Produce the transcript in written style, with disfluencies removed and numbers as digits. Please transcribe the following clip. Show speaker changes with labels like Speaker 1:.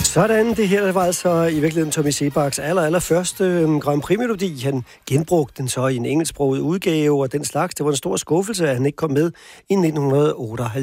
Speaker 1: Sådan, det her var altså i virkeligheden Tommy Seebachs allerførste Grand Prix-melodi. Han genbrugte den så i en engelsksproget udgave, og den slags, det var en stor skuffelse, at han ikke kom med i 1998.